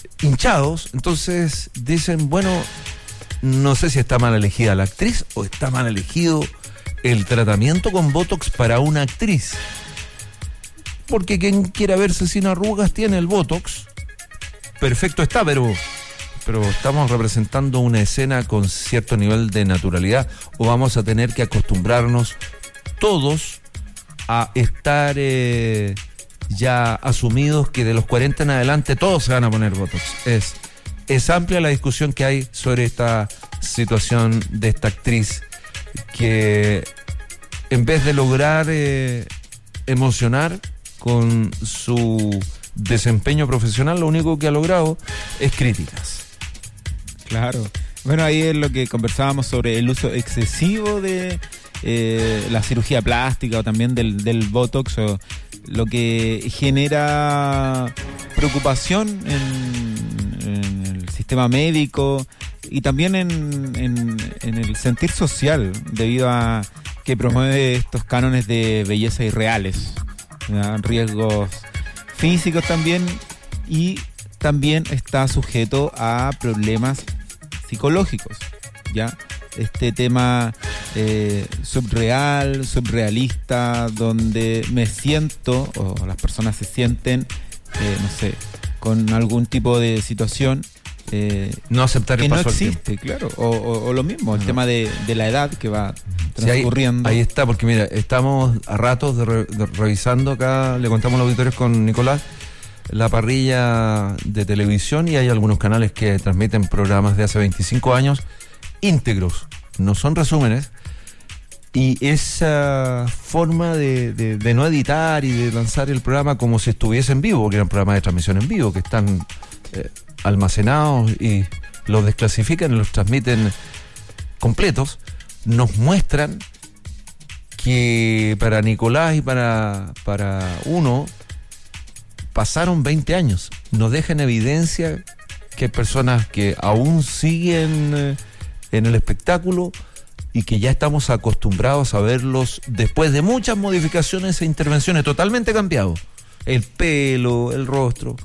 hinchados. Entonces dicen, bueno, no sé si está mal elegida la actriz o está mal elegido el tratamiento con Botox para una actriz. Porque quien quiera verse sin arrugas tiene el Botox. Perfecto está, pero estamos representando una escena con cierto nivel de naturalidad, o vamos a tener que acostumbrarnos todos a estar ya asumidos que de los 40 en adelante todos se van a poner Botox. Es amplia la discusión que hay sobre esta situación de esta actriz que, en vez de lograr emocionar con su desempeño profesional, lo único que ha logrado es críticas. Claro. Bueno, ahí es lo que conversábamos sobre el uso excesivo de la cirugía plástica o también del Botox, o lo que genera preocupación en el sistema médico y también en el sentir social, debido a que promueve estos cánones de belleza irreales, ¿verdad? Riesgos físicos también, y también está sujeto a problemas psicológicos, ¿ya? Este tema surrealista, donde me siento, o las personas se sienten, no sé, con algún tipo de situación no aceptar que el paso no al existe, claro, o lo mismo, el tema de la edad que va transcurriendo. Sí, ahí está, porque mira, estamos a ratos de revisando acá, le contamos a los auditores con Nicolás, la parrilla de televisión, y hay algunos canales que transmiten programas de hace 25 años íntegros, no son resúmenes, y esa forma de no editar y de lanzar el programa como si estuviese en vivo, porque eran programas de transmisión en vivo que están almacenados y los desclasifican y los transmiten completos, nos muestran que para Nicolás y para uno pasaron 20 años. Nos deja en evidencia que hay personas que aún siguen en el espectáculo y que ya estamos acostumbrados a verlos después de muchas modificaciones e intervenciones, totalmente cambiados. El pelo, el rostro.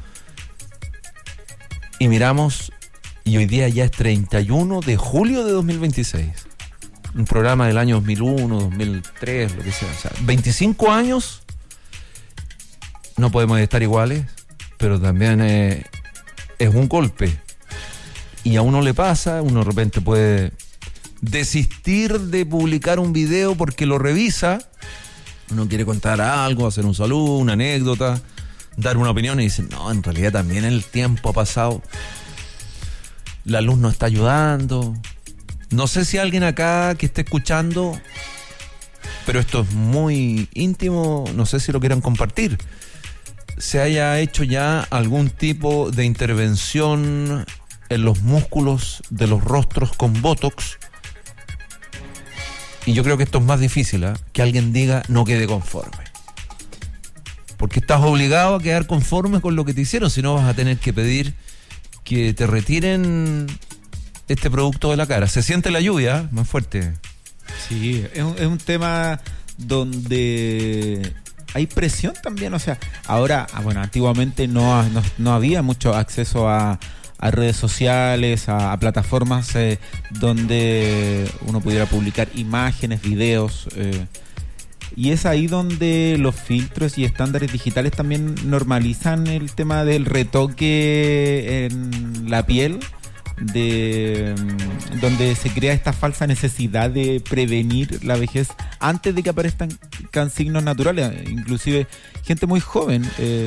Y miramos, y hoy día ya es 31 de julio de 2026. Un programa del año 2001, 2003, lo que sea. O sea, 25 años, no podemos estar iguales, pero también es un golpe. Y a uno le pasa, uno de repente puede desistir de publicar un video porque lo revisa, uno quiere contar algo, hacer un saludo, una anécdota, dar una opinión, y dice, no, en realidad también el tiempo ha pasado, la luz no está ayudando. No sé si alguien acá que esté escuchando, pero esto es muy íntimo, no sé si lo quieran compartir, se haya hecho ya algún tipo de intervención en los músculos de los rostros con Botox. Y yo creo que esto es más difícil, que alguien diga no quede conforme, porque estás obligado a quedar conforme con lo que te hicieron, si no vas a tener que pedir que te retiren este producto de la cara. Se siente la lluvia más fuerte. Sí, es un tema donde hay presión también, o sea, ahora, bueno, antiguamente no había mucho acceso a redes sociales, a plataformas donde uno pudiera publicar imágenes, videos, y es ahí donde los filtros y estándares digitales también normalizan el tema del retoque en la piel, donde se crea esta falsa necesidad de prevenir la vejez antes de que aparezcan signos naturales. Inclusive gente muy joven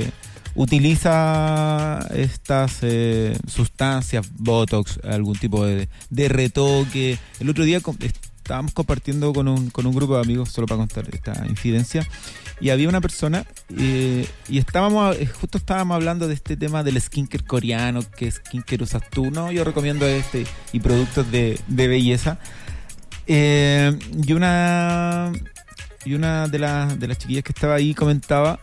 utiliza estas sustancias, Botox, algún tipo de retoque. El otro día estábamos compartiendo con un grupo de amigos, solo para contar esta infidencia, y había una persona y justo estábamos hablando de este tema del skincare coreano. ¿Qué skincare usas tú? No, yo recomiendo y productos de belleza, y una de las chiquillas que estaba ahí comentaba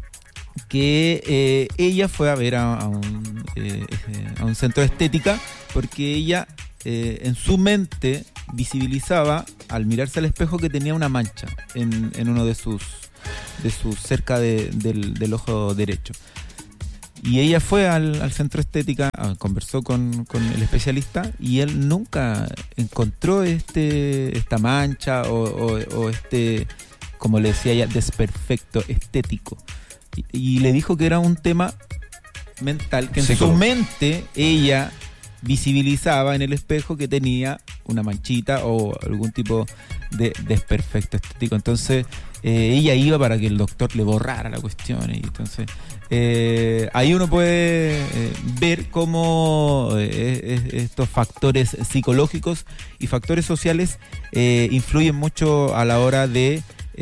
que ella fue a ver a un centro de estética porque ella en su mente visibilizaba, al mirarse al espejo, que tenía una mancha en uno de sus cerca del ojo derecho. Y ella fue al centro estética, conversó con el especialista y él nunca encontró esta mancha o este, como le decía ella, desperfecto estético. Y le dijo que era un tema mental, que en su mente ella visibilizaba en el espejo que tenía una manchita o algún tipo de desperfecto estético. Entonces ella iba para que el doctor le borrara la cuestión, y entonces ahí uno puede ver cómo estos factores psicológicos y factores sociales influyen mucho a la hora de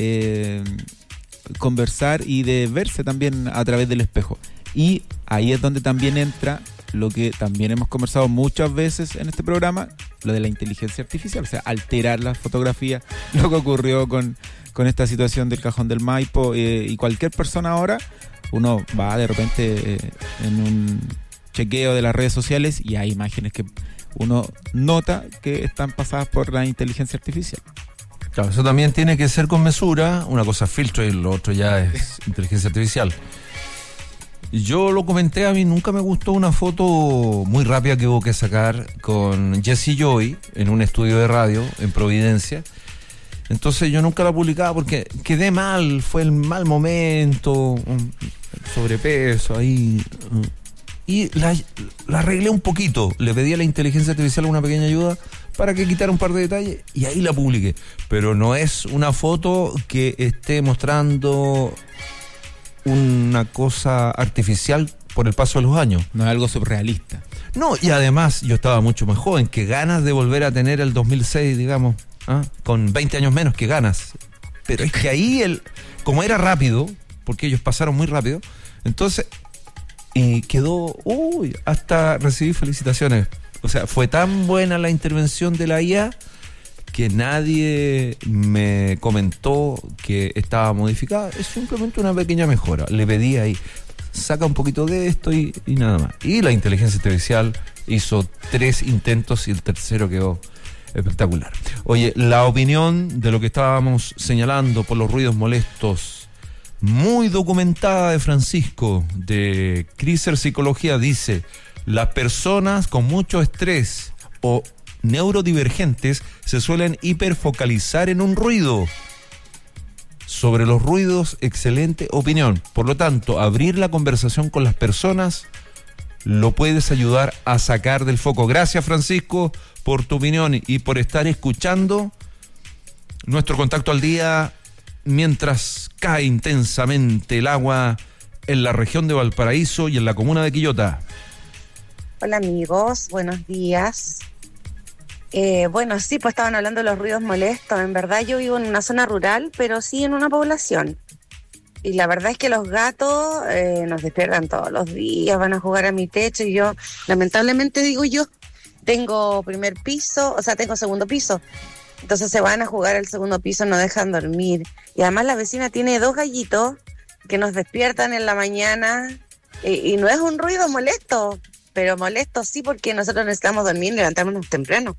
conversar y de verse también a través del espejo. Y ahí es donde también entra lo que también hemos conversado muchas veces en este programa, lo de la inteligencia artificial, o sea, alterar la fotografía, lo que ocurrió con esta situación del Cajón del Maipo, y cualquier persona ahora, uno va de repente en un chequeo de las redes sociales y hay imágenes que uno nota que están pasadas por la inteligencia artificial. Claro, eso también tiene que ser con mesura. Una cosa es filtro y lo otro ya es inteligencia artificial. Yo lo comenté, a mí nunca me gustó una foto muy rápida que hubo que sacar con Jesse Joy en un estudio de radio en Providencia. Entonces yo nunca la publicaba porque quedé mal, fue el mal momento, sobrepeso ahí. Y la arreglé un poquito, le pedí a la inteligencia artificial una pequeña ayuda para que quitara un par de detalles y ahí la publiqué. Pero no es una foto que esté mostrando una cosa artificial por el paso de los años. No es algo surrealista. No, y además yo estaba mucho más joven, que ganas de volver a tener el 2006, digamos, con 20 años menos, que ganas. Pero es que ahí, como era rápido, porque ellos pasaron muy rápido, entonces quedó, hasta recibí felicitaciones. O sea, fue tan buena la intervención de la IA que nadie me comentó que estaba modificada. Es simplemente una pequeña mejora. Le pedí ahí, saca un poquito de esto y nada más. Y la inteligencia artificial hizo 3 intentos y el tercero quedó espectacular. Oye, la opinión de lo que estábamos señalando por los ruidos molestos, muy documentada, de Francisco, de Criser Psicología, dice: las personas con mucho estrés o neurodivergentes se suelen hiperfocalizar en un ruido. Sobre los ruidos, excelente opinión. Por lo tanto, abrir la conversación con las personas lo puedes ayudar a sacar del foco. Gracias, Francisco, por tu opinión y por estar escuchando nuestro contacto al día mientras cae intensamente el agua en la región de Valparaíso y en la comuna de Quillota. Hola amigos, buenos días. Bueno, sí, pues estaban hablando de los ruidos molestos. En verdad yo vivo en una zona rural, pero sí en una población. Y la verdad es que los gatos nos despiertan todos los días, van a jugar a mi techo y yo, lamentablemente digo yo, tengo primer piso, o sea, tengo segundo piso. Entonces se van a jugar al segundo piso, no dejan dormir. Y además la vecina tiene 2 gallitos que nos despiertan en la mañana y no es un ruido molesto, pero molesto sí porque nosotros necesitamos dormir y levantarnos temprano.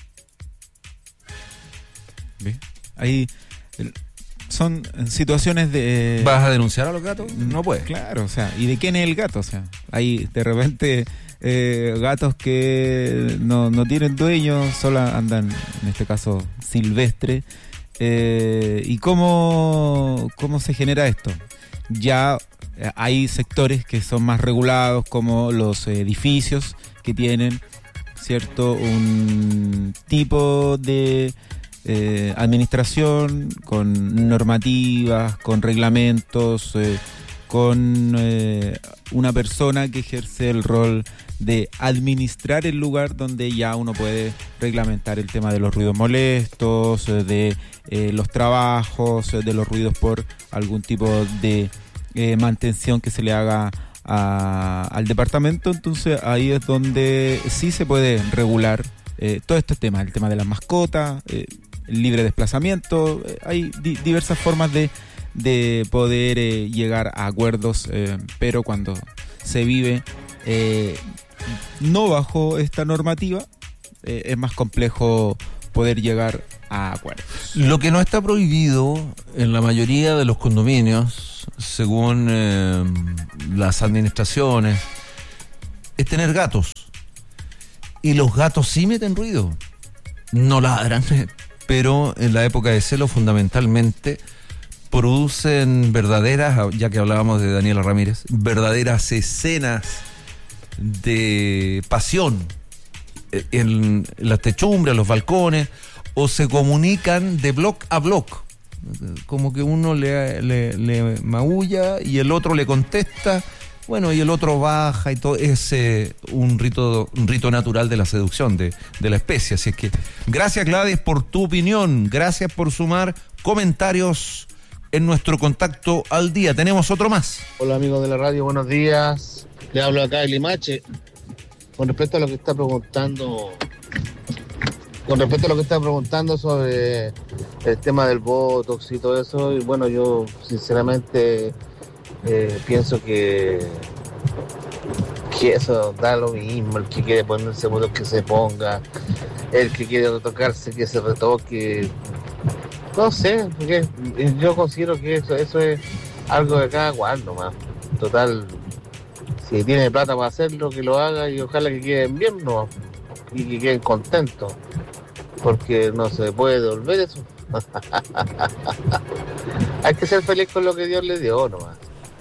¿Ve? Ahí son situaciones de... ¿Vas a denunciar a los gatos? No puedes. Claro, o sea, ¿y de quién es el gato? O sea, hay de repente gatos que no tienen dueño, solo andan, en este caso, silvestre. ¿Y cómo se genera esto? Ya hay sectores que son más regulados, como los edificios que tienen, ¿cierto?, un tipo de administración con normativas, con reglamentos, con una persona que ejerce el rol de administrar el lugar, donde ya uno puede reglamentar el tema de los ruidos molestos, de los trabajos, de los ruidos por algún tipo de mantención que se le haga al departamento. Entonces ahí es donde sí se puede regular todo este tema, el tema de las mascotas, el libre desplazamiento. Hay diversas formas de poder llegar a acuerdos, pero cuando se vive no bajo esta normativa, es más complejo poder llegar a acuerdos. Lo que no está prohibido en la mayoría de los condominios según las administraciones, es tener gatos. Y los gatos sí meten ruido. No ladran, pero en la época de celo fundamentalmente producen verdaderas, ya que hablábamos de Daniela Ramírez, verdaderas escenas de pasión en las techumbres, en los balcones, o se comunican de bloque a bloque. Como que uno le maulla y el otro le contesta, bueno, y el otro baja y todo. Es un rito natural de la seducción de la especie. Así es que gracias, Gladys, por tu opinión. Gracias por sumar comentarios en nuestro contacto al día. Tenemos otro más. Hola, amigos de la radio, buenos días. Le hablo acá de Limache. Con respecto a lo que está preguntando sobre el tema del Botox y todo eso, y bueno, yo sinceramente pienso que eso da lo mismo. El que quiere ponerse Botox, que se ponga. El que quiere retocarse, que se retoque. No sé, porque yo considero que eso es algo de cada cual nomás. Total, si tiene plata para hacerlo, que lo haga, y ojalá que queden bien, ¿no? Y que queden contentos, porque no se puede devolver eso. Hay que ser feliz con lo que Dios le dio nomás.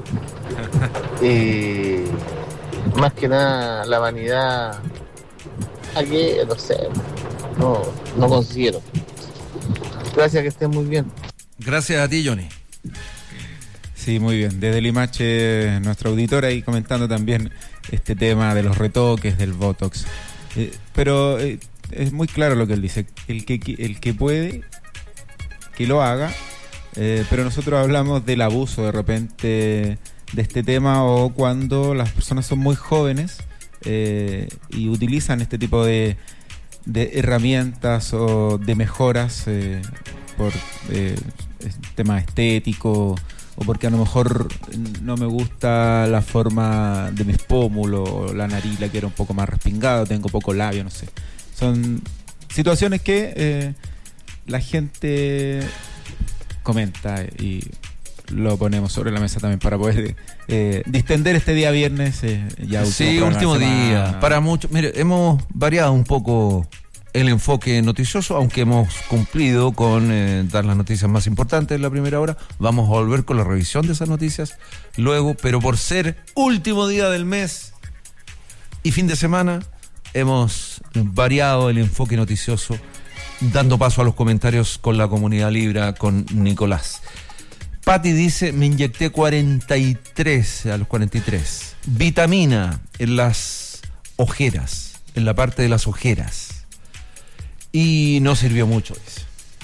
Y más que nada la vanidad, aquí no sé, no considero. Gracias, que estén muy bien. Gracias a ti, Johnny. Sí, muy bien. Desde Limache, nuestra auditora ahí comentando también este tema de los retoques, del Botox. Pero es muy claro lo que él dice. El que puede, que lo haga. Pero nosotros hablamos del abuso de repente de este tema, o cuando las personas son muy jóvenes y utilizan este tipo de herramientas o de mejoras por tema estético, o porque a lo mejor no me gusta la forma de mis pómulos, o la nariz la quiero un poco más respingada, tengo poco labio, no sé. Son situaciones que la gente comenta y lo ponemos sobre la mesa también para poder distender este día viernes. Sí, último día. Para muchos, mire, hemos variado un poco el enfoque noticioso, aunque hemos cumplido con dar las noticias más importantes en la primera hora. Vamos a volver con la revisión de esas noticias luego, pero por ser último día del mes y fin de semana, hemos variado el enfoque noticioso, dando paso a los comentarios con la comunidad Libra, con Nicolás. Patti dice: me inyecté 43 a los 43. Vitamina en las ojeras, en la parte de las ojeras. Y no sirvió mucho, dice.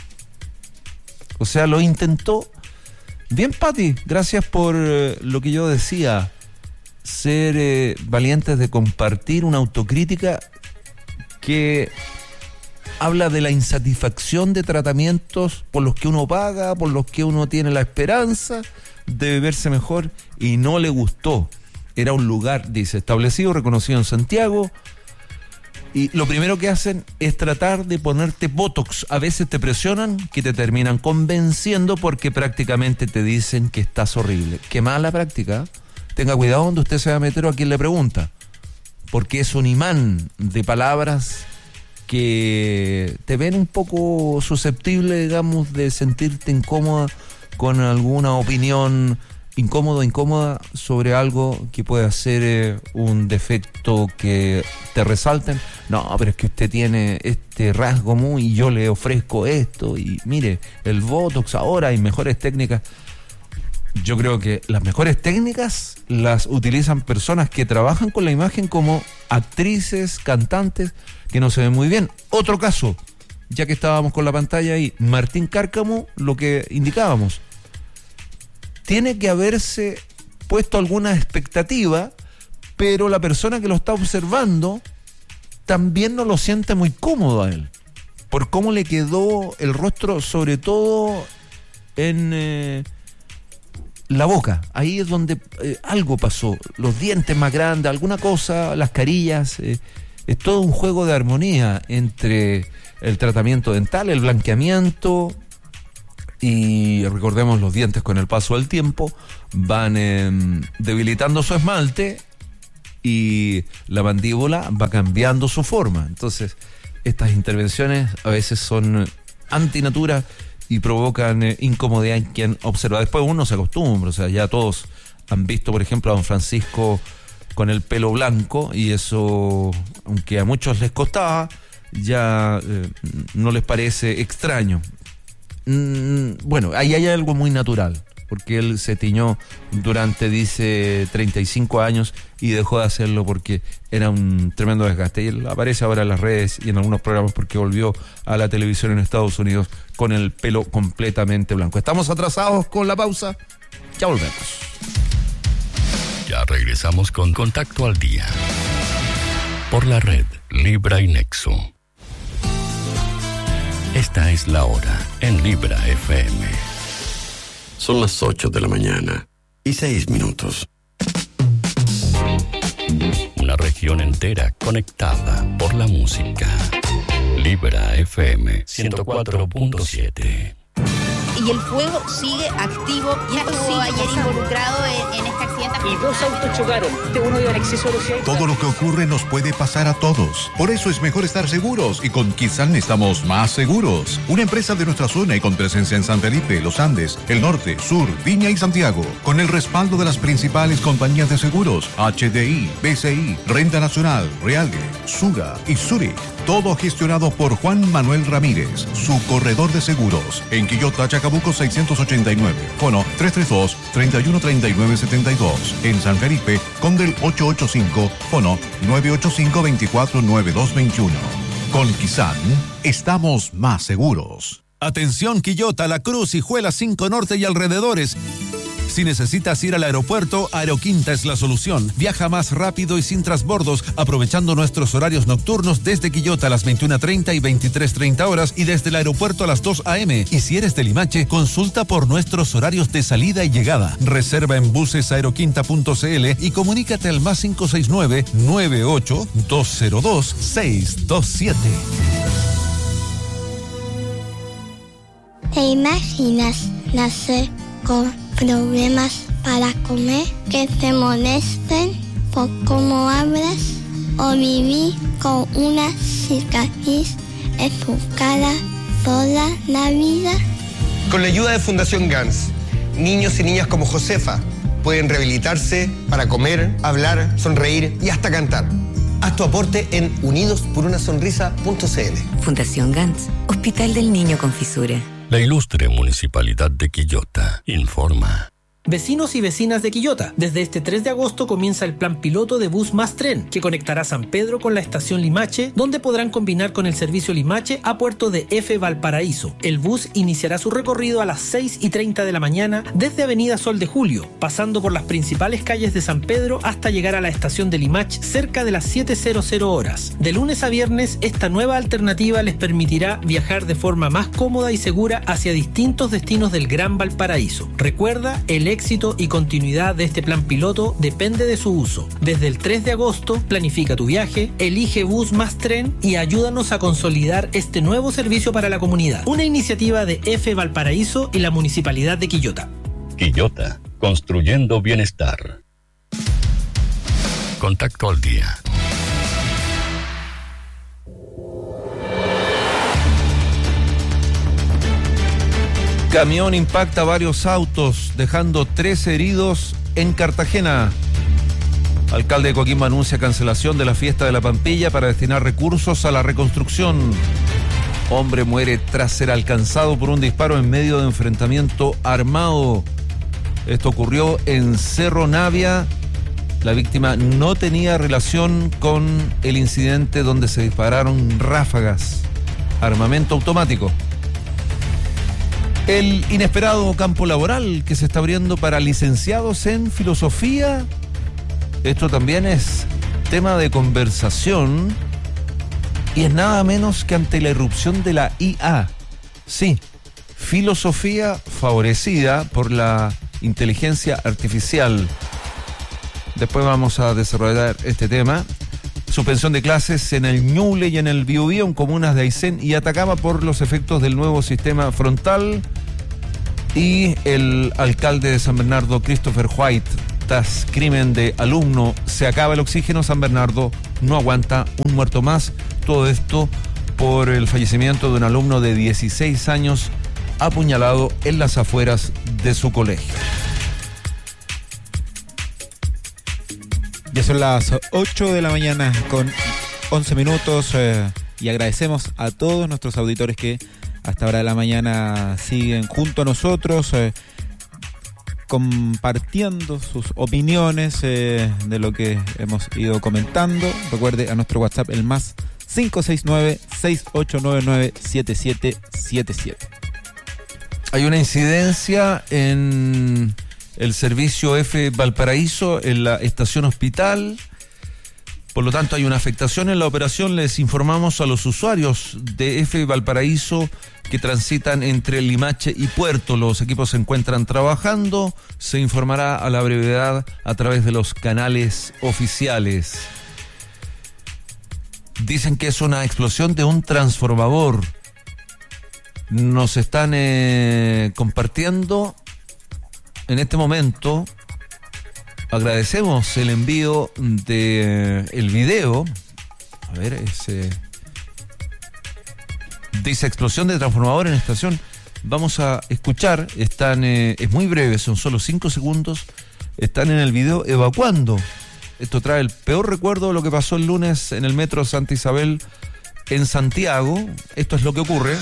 O sea, lo intentó. Bien, Patti, gracias por lo que yo decía. Ser valientes de compartir una autocrítica que habla de la insatisfacción de tratamientos por los que uno paga, por los que uno tiene la esperanza de verse mejor, y no le gustó. Era un lugar, dice, establecido, reconocido en Santiago, y lo primero que hacen es tratar de ponerte Botox. A veces te presionan, que te terminan convenciendo, porque prácticamente te dicen que estás horrible. Qué mala práctica. Tenga cuidado donde usted se va a meter o a quien le pregunta, porque es un imán de palabras que te ven un poco susceptible, digamos, de sentirte incómoda con alguna opinión incómoda sobre algo que puede ser un defecto que te resalten. No, pero es que usted tiene este rasgo y yo le ofrezco esto, y mire, el Botox ahora hay mejores técnicas. Yo creo que las mejores técnicas las utilizan personas que trabajan con la imagen, como actrices, cantantes, que no se ven muy bien. Otro caso, ya que estábamos con la pantalla ahí, Martín Cárcamo, lo que indicábamos. Tiene que haberse puesto alguna expectativa, pero la persona que lo está observando también no lo siente muy cómodo a él, por cómo le quedó el rostro, sobre todo en la boca. Ahí es donde algo pasó, los dientes más grandes, alguna cosa, las carillas. Es todo un juego de armonía entre el tratamiento dental, el blanqueamiento, Y recordemos, los dientes con el paso del tiempo van debilitando su esmalte y la mandíbula va cambiando su forma. Entonces, estas intervenciones a veces son antinatura y provocan incomodidad en quien observa. Después uno se acostumbra, o sea, ya todos han visto, por ejemplo, a don Francisco con el pelo blanco, y eso, aunque a muchos les costaba, ya no les parece extraño. Bueno, ahí hay algo muy natural, porque él se tiñó durante, dice, 35 años y dejó de hacerlo porque era un tremendo desgaste. Y él aparece ahora en las redes y en algunos programas porque volvió a la televisión en Estados Unidos con el pelo completamente blanco. Estamos atrasados con la pausa. Ya volvemos. Ya regresamos con Contacto al Día por la red Libra y Nexo. Esta es la hora en Libra FM. Son las 8 de la mañana y 6 minutos. Una región entera conectada por la música. Libra FM 104.7. Y el fuego sigue activo. Y estuvo ayer involucrado en este accidente. Y 2 autos chocaron. Uno iba en exceso de velocidad. Todo lo que ocurre nos puede pasar a todos. Por eso es mejor estar seguros. Y con Kizan estamos más seguros. Una empresa de nuestra zona y con presencia en San Felipe, Los Andes, el Norte, Sur, Viña y Santiago. Con el respaldo de las principales compañías de seguros: HDI, BCI, Renta Nacional, Realge, Suga y Zurich. Todo gestionado por Juan Manuel Ramírez, su corredor de seguros. En Quillota, Chacabuco 689. Fono 332-313972. En San Felipe, Condel 885. Fono 985-249221. Con Kizan, estamos más seguros. Atención Quillota, La Cruz, Hijuela, 5 Norte y alrededores. Si necesitas ir al aeropuerto, Aeroquinta es la solución. Viaja más rápido y sin transbordos, aprovechando nuestros horarios nocturnos desde Quillota a las 21:30 y 23:30 horas y desde el aeropuerto a las 2 a.m. Y si eres de Limache, consulta por nuestros horarios de salida y llegada. Reserva en busesaeroquinta.cl y comunícate al más 569-98-202-627. ¿Te imaginas nacer con problemas para comer, que te molesten por cómo hablas, o vivir con una cicatriz en tu cara toda la vida? Con la ayuda de Fundación GANS, niños y niñas como Josefa pueden rehabilitarse para comer, hablar, sonreír y hasta cantar. Haz tu aporte en unidosporunasonrisa.cl. Fundación GANS, Hospital del Niño con Fisura. La ilustre Municipalidad de Quillota informa. Vecinos y vecinas de Quillota, desde este 3 de agosto comienza el plan piloto de Bus Más Tren, que conectará San Pedro con la estación Limache, donde podrán combinar con el servicio Limache a Puerto de F. Valparaíso. El bus iniciará su recorrido a las 6:30 de la mañana desde Avenida Sol de Julio, pasando por las principales calles de San Pedro hasta llegar a la estación de Limache cerca de las 7:00 horas. De lunes a viernes, esta nueva alternativa les permitirá viajar de forma más cómoda y segura hacia distintos destinos del Gran Valparaíso. Recuerda, el éxito y continuidad de este plan piloto depende de su uso. Desde el 3 de agosto, planifica tu viaje, elige Bus Más Tren y ayúdanos a consolidar este nuevo servicio para la comunidad. Una iniciativa de F. Valparaíso y la Municipalidad de Quillota. Quillota, construyendo bienestar. Contacto al Día. Camión impacta varios autos, dejando 3 heridos en Cartagena. Alcalde de Coquimbo anuncia cancelación de la fiesta de la Pampilla para destinar recursos a la reconstrucción. Hombre muere tras ser alcanzado por un disparo en medio de enfrentamiento armado. Esto ocurrió en Cerro Navia. La víctima no tenía relación con el incidente donde se dispararon ráfagas, armamento automático. El inesperado campo laboral que se está abriendo para licenciados en filosofía. Esto también es tema de conversación y es nada menos que ante la irrupción de la IA. Sí, filosofía favorecida por la inteligencia artificial. Después vamos a desarrollar este tema. Suspensión de clases en el Ñuble y en el Biobío, en comunas de Aysén y Atacama por los efectos del nuevo sistema frontal. Y el alcalde de San Bernardo, Christopher White, tras crimen de alumno, se acaba el oxígeno, San Bernardo no aguanta un muerto más. Todo esto por el fallecimiento de un alumno de 16 años apuñalado en las afueras de su colegio. Ya son las 8 de la mañana con 11 minutos y agradecemos a todos nuestros auditores que a esta hora de la mañana siguen junto a nosotros compartiendo sus opiniones de lo que hemos ido comentando. Recuerde a nuestro WhatsApp el más 569-6899-7777. Hay una incidencia en el servicio F Valparaíso en la estación Hospital. Por lo tanto, hay una afectación en la operación. Les informamos a los usuarios de F Valparaíso que transitan entre Limache y Puerto. Los equipos se encuentran trabajando. Se informará a la brevedad a través de los canales oficiales. Dicen que es una explosión de un transformador. Nos están compartiendo en este momento. Agradecemos el envío de el video. A ver, dice explosión de transformador en estación. Vamos a escuchar. Están, es muy breve, son solo 5 segundos. Están en el video evacuando. Esto trae el peor recuerdo de lo que pasó el lunes en el metro Santa Isabel en Santiago. Esto es lo que ocurre.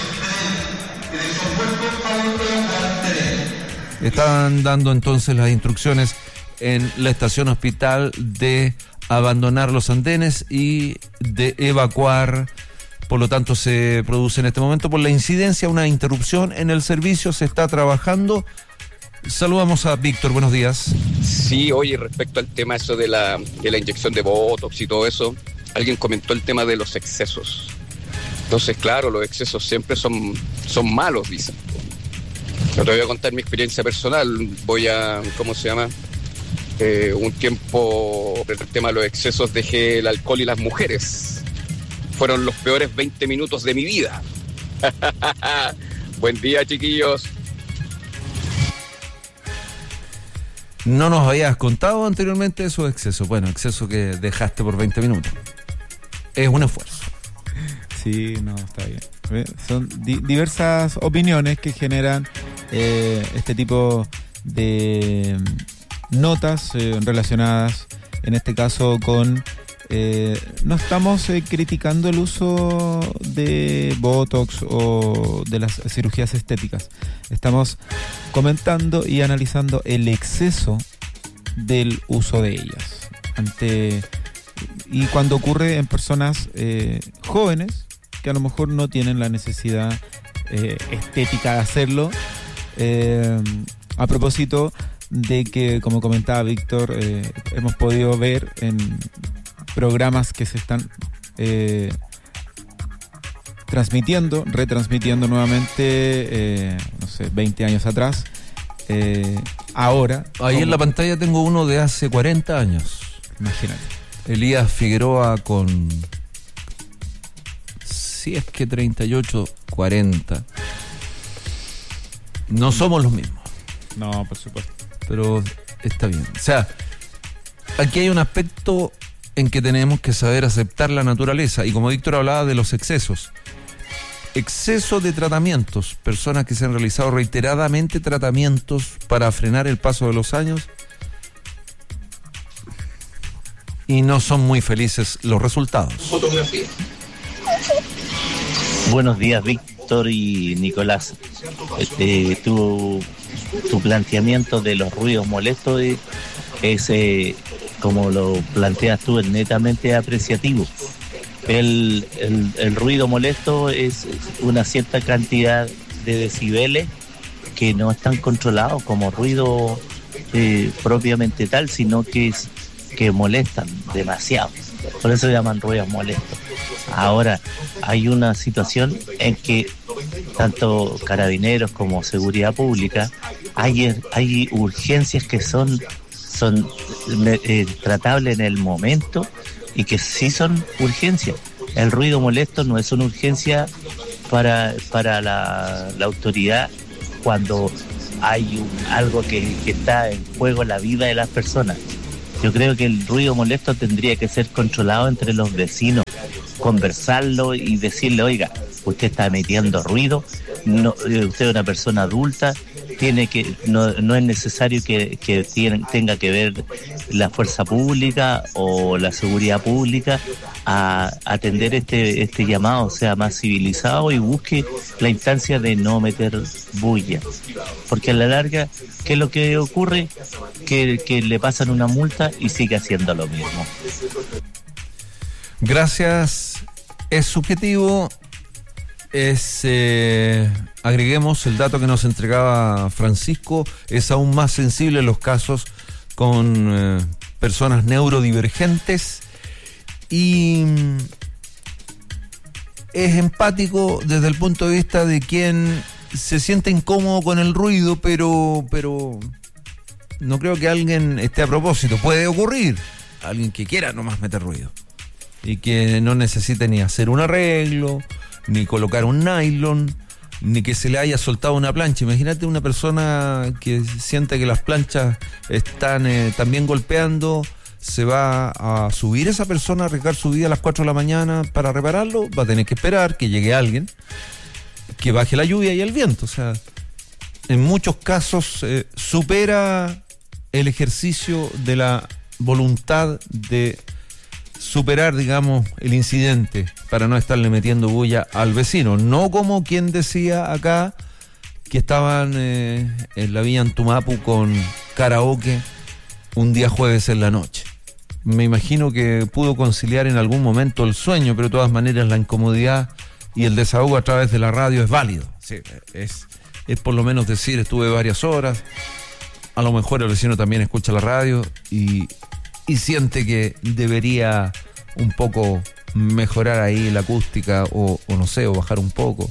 Están dando entonces las instrucciones en la estación Hospital de abandonar los andenes y de evacuar. Por lo tanto, se produce en este momento por la incidencia una interrupción en el servicio. Se está trabajando. Saludamos a Víctor, buenos días. Sí, oye, respecto al tema eso de la inyección de Botox y todo eso, alguien comentó el tema de los excesos. Entonces, claro, los excesos siempre son malos, dicen. Pero te voy a contar mi experiencia personal. Voy a, ¿cómo se llama? Un tiempo, el tema de los excesos, dejé el alcohol y las mujeres. Fueron los peores 20 minutos de mi vida. Buen día, chiquillos. No nos habías contado anteriormente esos excesos. Bueno, exceso que dejaste por 20 minutos. Es un esfuerzo. Sí, no, está bien. Son diversas opiniones que generan este tipo de notas relacionadas, en este caso con... no estamos criticando el uso de Botox o de las cirugías estéticas. Estamos comentando y analizando el exceso del uso de ellas. Y cuando ocurre en personas jóvenes que a lo mejor no tienen la necesidad estética de hacerlo. A propósito de que, como comentaba Víctor, hemos podido ver en programas que se están retransmitiendo nuevamente, no sé, 20 años atrás. Ahora. Ahí en la pantalla tengo uno de hace 40 años. Imagínate. Elías Figueroa con... Si es que 38, 40. No somos los mismos. No, por supuesto. Pero está bien. O sea, aquí hay un aspecto en que tenemos que saber aceptar la naturaleza. Y como Víctor hablaba de los excesos. Exceso de tratamientos. Personas que se han realizado reiteradamente tratamientos para frenar el paso de los años. Y no son muy felices los resultados. Fotografía. Buenos días, Víctor y Nicolás. Tu planteamiento de los ruidos molestos es como lo planteas tú, es netamente apreciativo. El ruido molesto es una cierta cantidad de decibeles que no están controlados como ruido propiamente tal, sino que molestan demasiado. Por eso se llaman ruidos molestos. Ahora, hay una situación en que tanto carabineros como seguridad pública hay urgencias que son tratables en el momento y que sí son urgencias. El ruido molesto no es una urgencia para la autoridad cuando hay algo que está en juego la vida de las personas. Yo creo que el ruido molesto tendría que ser controlado entre los vecinos, conversarlo y decirle, oiga, usted está emitiendo ruido, no, usted es una persona adulta, no es necesario que tenga que ver la fuerza pública o la seguridad pública a atender este llamado, sea más civilizado y busque la instancia de no meter bulla. Porque a la larga, ¿qué es lo que ocurre? Que le pasan una multa y sigue haciendo lo mismo. Gracias. Es subjetivo. Agreguemos el dato que nos entregaba Francisco, es aún más sensible en los casos con personas neurodivergentes y es empático desde el punto de vista de quien se siente incómodo con el ruido, pero no creo que alguien esté a propósito. Puede ocurrir alguien que quiera nomás meter ruido y que no necesite ni hacer un arreglo, ni colocar un nylon, ni que se le haya soltado una plancha. Imagínate una persona que siente que las planchas están también golpeando, se va a subir esa persona a arriesgar su vida a las 4 de la mañana para repararlo, va a tener que esperar que llegue alguien, que baje la lluvia y el viento. O sea, en muchos casos supera el ejercicio de la voluntad de superar, digamos, el incidente para no estarle metiendo bulla al vecino. No como quien decía acá que estaban en la Villa Antumapu con karaoke un día jueves en la noche. Me imagino que pudo conciliar en algún momento el sueño, pero de todas maneras la incomodidad y el desahogo a través de la radio es válido. Sí, es por lo menos decir, estuve varias horas, a lo mejor el vecino también escucha la radio y siente que debería un poco mejorar ahí la acústica o no sé, o bajar un poco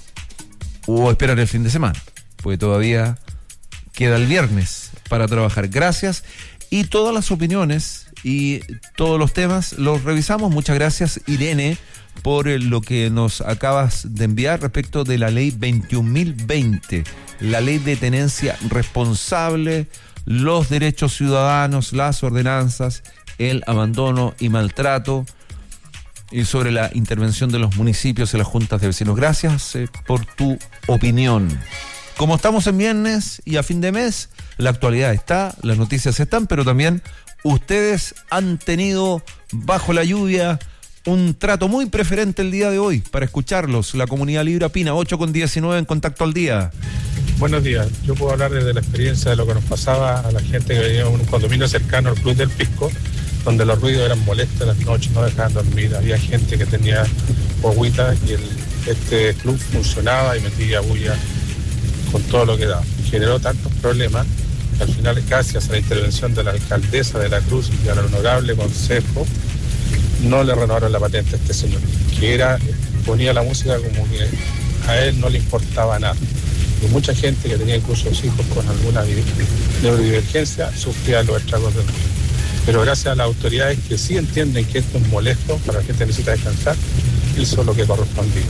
o esperar el fin de semana, porque todavía queda el viernes para trabajar. Gracias, y todas las opiniones y todos los temas los revisamos. Muchas gracias, Irene, por lo que nos acabas de enviar respecto de la ley 21.020, la ley de tenencia responsable, los derechos ciudadanos, las ordenanzas, el abandono y maltrato, y sobre la intervención de los municipios en las juntas de vecinos. Gracias por tu opinión. Como estamos en viernes y a fin de mes, la actualidad está, las noticias están, pero también ustedes han tenido bajo la lluvia un trato muy preferente el día de hoy para escucharlos. La Comunidad Libre Apina, 8:19 en Contacto al Día. Buenos días. Yo puedo hablar desde la experiencia de lo que nos pasaba a la gente que venía en un condominio cercano al Club del Pisco, donde los ruidos eran molestos, las noches no dejaban dormir. Había gente que tenía guaguitas y este club funcionaba y metía bulla con todo lo que daba. Generó tantos problemas que al final, gracias a la intervención de la alcaldesa de La Cruz y al honorable consejo, no le renovaron la patente a este señor, que ponía la música como que a él no le importaba nada. Y mucha gente que tenía incluso hijos con alguna neurodivergencia sufría los estragos del ruido. Pero gracias a las autoridades que sí entienden que esto es molesto, para la gente necesita descansar, hizo lo que correspondía.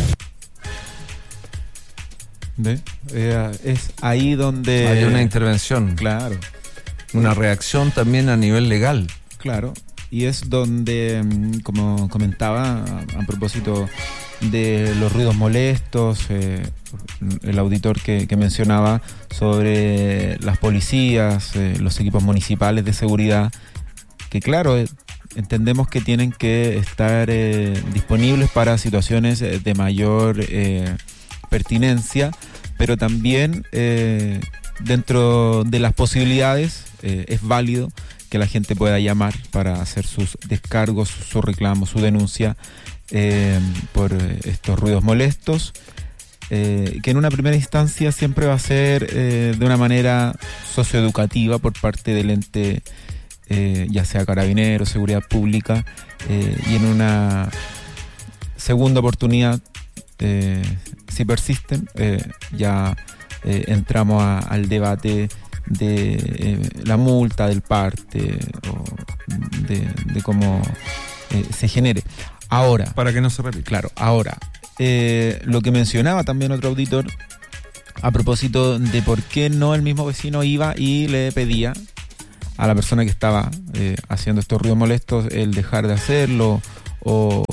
Es ahí donde hay una intervención, claro, una reacción también a nivel legal, claro, y es donde, como comentaba a propósito de los ruidos molestos, el auditor que mencionaba sobre las policías, los equipos municipales de seguridad, que claro, entendemos que tienen que estar disponibles para situaciones de mayor pertinencia, pero también dentro de las posibilidades es válido que la gente pueda llamar para hacer sus descargos, su reclamo, su denuncia por estos ruidos molestos, que en una primera instancia siempre va a ser de una manera socioeducativa por parte del ente, ya sea Carabineros, Seguridad Pública, y en una segunda oportunidad, si persisten, ya entramos al debate de la multa, del parte, o de cómo se genere. Ahora, para que no se repita. Claro, ahora, lo que mencionaba también otro auditor a propósito de por qué no el mismo vecino iba y le pedía a la persona que estaba haciendo estos ruidos molestos el dejar de hacerlo o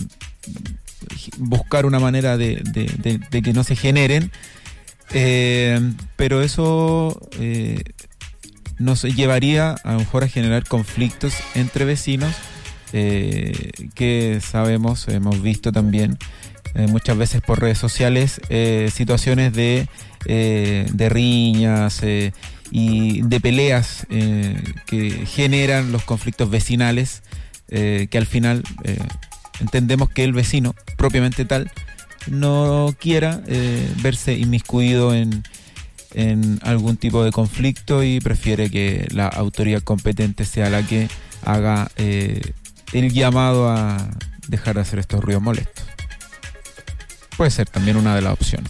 buscar una manera de que no se generen, pero eso nos llevaría a lo mejor a generar conflictos entre vecinos, que sabemos, hemos visto también muchas veces por redes sociales situaciones de riñas y de peleas que generan los conflictos vecinales, que al final entendemos que el vecino propiamente tal no quiera verse inmiscuido en algún tipo de conflicto y prefiere que la autoridad competente sea la que haga el llamado a dejar de hacer estos ruidos molestos. Puede ser también una de las opciones.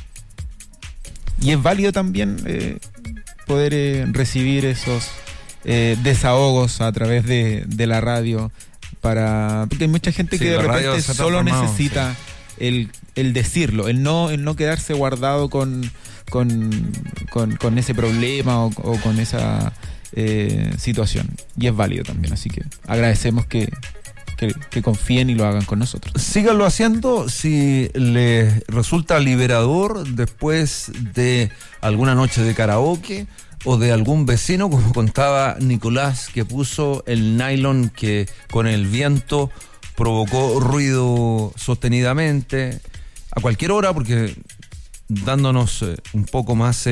Y es válido también poder recibir esos desahogos a través de la radio, porque hay mucha gente que de repente solo necesita el decirlo, el no quedarse guardado con ese problema o con esa situación. Y es válido también, así que agradecemos que confíen y lo hagan con nosotros. Síganlo haciendo si les resulta liberador después de alguna noche de karaoke o de algún vecino, como contaba Nicolás, que puso el nylon que con el viento provocó ruido sostenidamente a cualquier hora, porque dándonos un poco más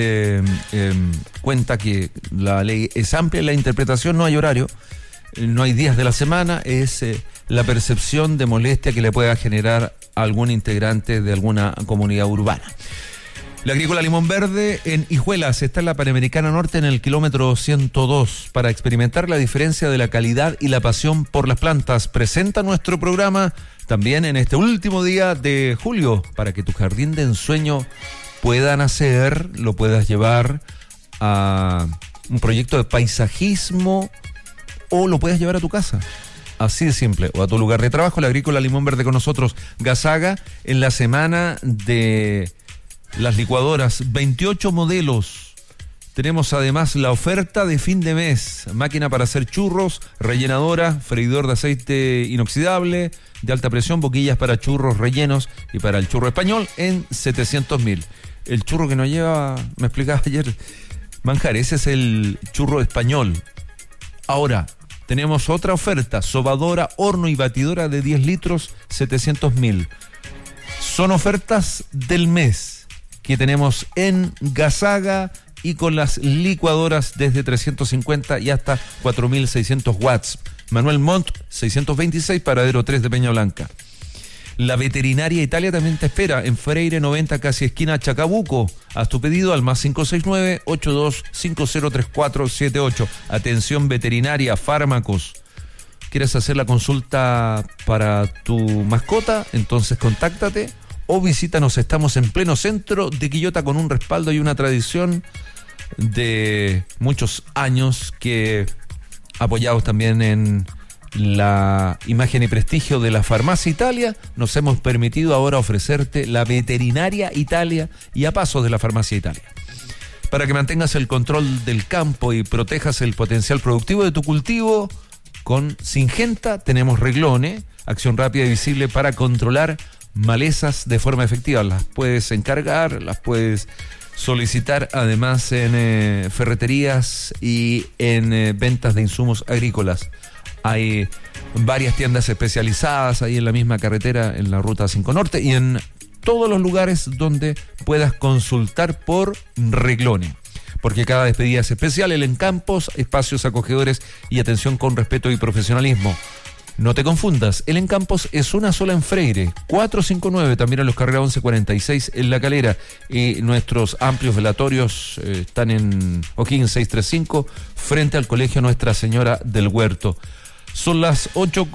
cuenta que la ley es amplia en la interpretación, no hay horario, no hay días de la semana, es la percepción de molestia que le pueda generar a algún integrante de alguna comunidad urbana. La Agrícola Limón Verde en Hijuelas está en la Panamericana Norte en el kilómetro 102 para experimentar la diferencia de la calidad y la pasión por las plantas. Presenta nuestro programa también en este último día de julio para que tu jardín de ensueño pueda nacer, lo puedas llevar a un proyecto de paisajismo o lo puedas llevar a tu casa. Así de simple, o a tu lugar de trabajo. La Agrícola Limón Verde con nosotros, Gasaga, en la semana de las licuadoras, 28 modelos. Tenemos además la oferta de fin de mes, máquina para hacer churros, rellenadora, freidor de aceite inoxidable, de alta presión, boquillas para churros rellenos y para el churro español en 700.000. El churro que no lleva, me explicaba ayer Manjar, ese es el churro español. Ahora, tenemos otra oferta, sobadora, horno y batidora de 10 litros, 700.000. Son ofertas del mes que tenemos en Gasaga y con las licuadoras desde 350 y hasta 4.600 watts. Manuel Montt, 626, Paradero 3 de Peña Blanca. La Veterinaria Italia también te espera en Freire 90, casi esquina Chacabuco. Haz tu pedido al más 569-82503478. Atención veterinaria, fármacos. ¿Quieres hacer la consulta para tu mascota? Entonces contáctate o visítanos. Estamos en pleno centro de Quillota con un respaldo y una tradición de muchos años, que apoyados también en la imagen y prestigio de la Farmacia Italia, nos hemos permitido ahora ofrecerte la Veterinaria Italia y a pasos de la Farmacia Italia. Para que mantengas el control del campo y protejas el potencial productivo de tu cultivo, con Syngenta tenemos Reglone, acción rápida y visible para controlar malezas de forma efectiva. Las puedes encargar, las puedes solicitar además en ferreterías y en ventas de insumos agrícolas. Hay varias tiendas especializadas ahí en la misma carretera, en la ruta 5 Norte y en todos los lugares donde puedas consultar por Reglone. Porque cada despedida es especial. El Encampos, espacios acogedores y atención con respeto y profesionalismo. No te confundas, el Encampos es una sola en Freire, 459, también en los carreras 1146 en La Calera. Y nuestros amplios velatorios están en O'Higgins 635, frente al Colegio Nuestra Señora del Huerto. Son las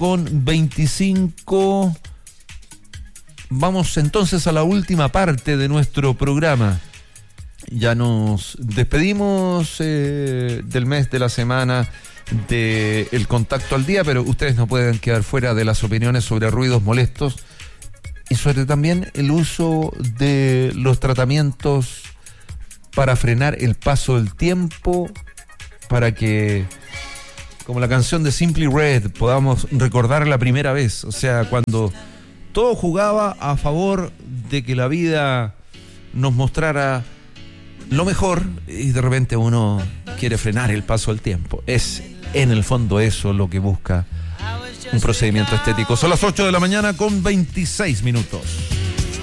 8:25. Vamos entonces a la última parte de nuestro programa. Ya nos despedimos del mes, de la semana, del contacto al día, pero ustedes no pueden quedar fuera de las opiniones sobre ruidos molestos y sobre también el uso de los tratamientos para frenar el paso del tiempo, para que, como la canción de Simply Red, podamos recordar la primera vez. O sea, cuando todo jugaba a favor de que la vida nos mostrara lo mejor y de repente uno quiere frenar el paso del tiempo. Es en el fondo eso lo que busca un procedimiento estético. Son las 8 de la mañana con 26 minutos.